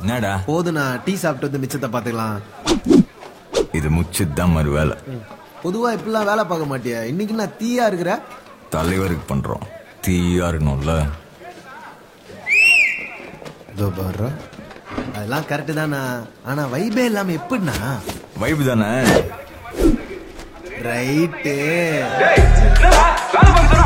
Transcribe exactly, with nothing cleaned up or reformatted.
என்னடா போதுண்ணா, டீ சாப்பிட்டு வந்து மிச்சத்தை பாத்துக்கலாம். இது முச்சுதான் மறு வேலை. பொதுவா இப்படிலாம் வேலை பார்க்க மாட்டியா? இன்னைக்கு நான் தீயா இருக்கிற தலைவருக்கு பண்றோம், தீயா இருக்கணும்ல. அதெல்லாம் கரெக்டு தானா, ஆனா வைபே இல்லாம எப்படின்னா? வைப் தானே. ரைட்டு.